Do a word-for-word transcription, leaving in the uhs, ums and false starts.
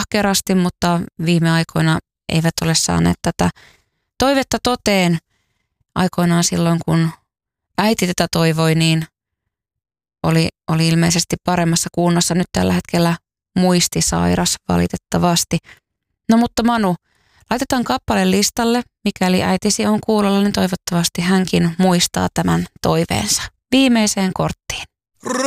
ahkerasti, mutta viime aikoina eivät ole saaneet tätä toivetta toteen. Aikoinaan silloin, kun äiti tätä toivoi, niin oli, oli ilmeisesti paremmassa kunnossa. Nyt tällä hetkellä muistisairas valitettavasti. No mutta Manu, laitetaan kappale listalle. Mikäli äitisi on kuulolla, niin toivottavasti hänkin muistaa tämän toiveensa. Viimeiseen korttiin.